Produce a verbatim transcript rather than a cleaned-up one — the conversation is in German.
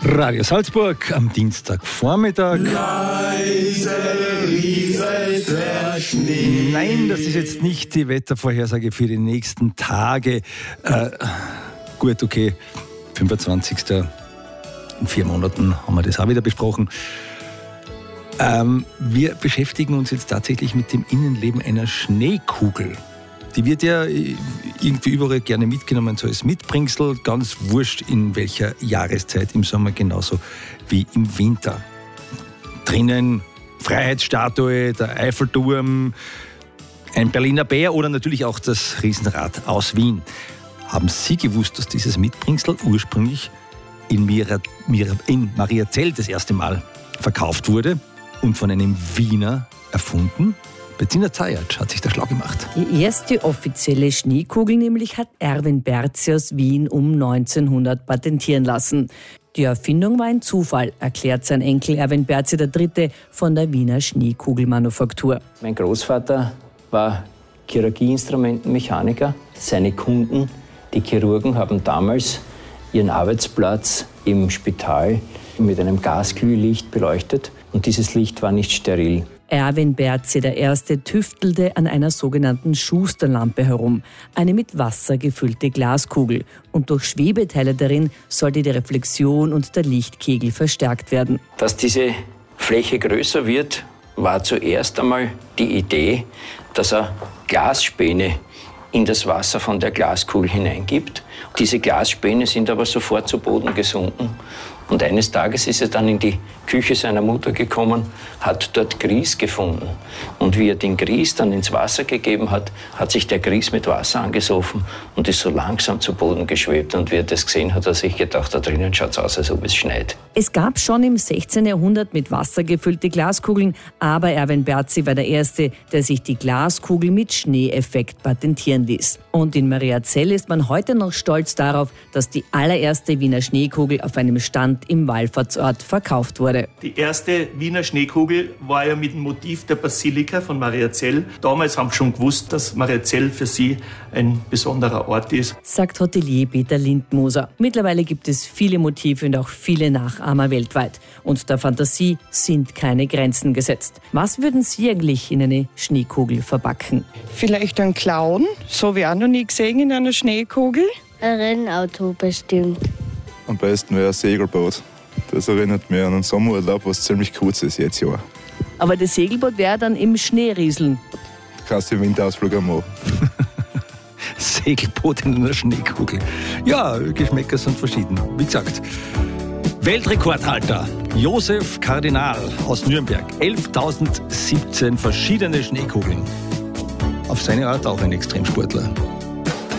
Radio Salzburg am Dienstagvormittag. Leise rieselt der Schnee. Nein, das ist jetzt nicht die Wettervorhersage für die nächsten Tage. Äh, gut, okay, fünfundzwanzigsten In vier Monaten haben wir das auch wieder besprochen. Ähm, wir beschäftigen uns jetzt tatsächlich mit dem Innenleben einer Schneekugel. Die wird ja irgendwie überall gerne mitgenommen, so als Mitbringsel, ganz wurscht in welcher Jahreszeit, im Sommer genauso wie im Winter. Drinnen Freiheitsstatue, der Eiffelturm, ein Berliner Bär oder natürlich auch das Riesenrad aus Wien. Haben Sie gewusst, dass dieses Mitbringsel ursprünglich in, Mira, Mira, in Mariazell das erste Mal verkauft wurde und von einem Wiener erfunden? Bettina Zajatsch hat sich da schlau gemacht. Die erste offizielle Schneekugel nämlich hat Erwin Berze aus Wien um neunzehnhundert patentieren lassen. Die Erfindung war ein Zufall, erklärt sein Enkel Erwin Berze der Dritte von der Wiener Schneekugelmanufaktur. Mein Großvater war Chirurgieinstrumentenmechaniker. Seine Kunden, die Chirurgen, haben damals ihren Arbeitsplatz im Spital mit einem Gasglühlicht beleuchtet. Und dieses Licht war nicht steril. Erwin Berze, der Erste, tüftelte an einer sogenannten Schusterlampe herum. Eine mit Wasser gefüllte Glaskugel. Und durch Schwebeteile darin sollte die Reflexion und der Lichtkegel verstärkt werden. Dass diese Fläche größer wird, war zuerst einmal die Idee, dass er Glasspäne in das Wasser von der Glaskugel hineingibt. Diese Glasspäne sind aber sofort zu Boden gesunken. Und eines Tages ist er dann in die Küche seiner Mutter gekommen, hat dort Grieß gefunden. Und wie er den Grieß dann ins Wasser gegeben hat, hat sich der Grieß mit Wasser angesoffen und ist so langsam zu Boden geschwebt. Und wie er das gesehen hat, hat er sich gedacht, da drinnen schaut es aus, als ob es schneit. Es gab schon im sechzehnten Jahrhundert mit Wasser gefüllte Glaskugeln, aber Erwin Berze war der Erste, der sich die Glaskugel mit Schneeeffekt patentieren ließ. Und in Mariazell ist man heute noch stolz darauf, dass die allererste Wiener Schneekugel auf einem Stand im Wallfahrtsort verkauft wurde. Die erste Wiener Schneekugel war ja mit dem Motiv der Basilika von Mariazell. Damals haben sie schon gewusst, dass Mariazell für sie ein besonderer Ort ist, sagt Hotelier Peter Lindmoser. Mittlerweile gibt es viele Motive und auch viele Nachahmer weltweit. Und der Fantasie sind keine Grenzen gesetzt. Was würden Sie eigentlich in eine Schneekugel verpacken? Vielleicht ein Clown, so wie auch noch nie gesehen in einer Schneekugel. Ein Rennauto bestimmt. Am besten wäre ein Segelboot. Das erinnert mich an einen Sommerurlaub, was ziemlich kurz ist jetzt Jahr. Aber das Segelboot wäre dann im Schnee rieseln. Du kannst den Winterausflug auch machen. Segelboot in einer Schneekugel. Ja, Geschmäcker sind verschieden. Wie gesagt, Weltrekordhalter Josef Kardinal aus Nürnberg. elftausendsiebzehn verschiedene Schneekugeln. Auf seine Art auch ein Extremsportler.